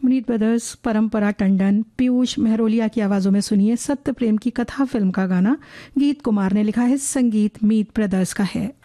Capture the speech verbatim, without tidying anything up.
Muneet brothers, परंपरा टंडन, पीयूष मेहरोलिया की आवाज़ों में सुनिए सत्य प्रेम की कथा फिल्म का गाना। गीत कुमार ने लिखा है, संगीत मीत ब्रदर्स का है।